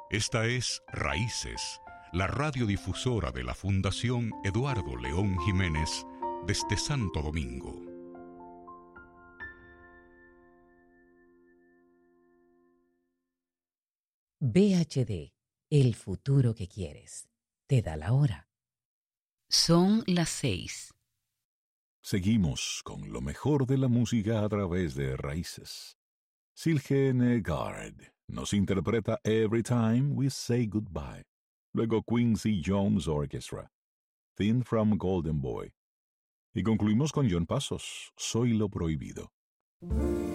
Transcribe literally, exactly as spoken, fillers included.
Esta es Raíces, la radiodifusora de la Fundación Eduardo León Jiménez desde Santo Domingo. V H D, el futuro que quieres. Te da la hora. Son las seis. Seguimos con lo mejor de la música a través de Raíces. Silke Negard nos interpreta Every Time We Say Goodbye. Luego Quincy Jones Orchestra, Theme from Golden Boy. Y concluimos con John Passos, Soy lo Prohibido.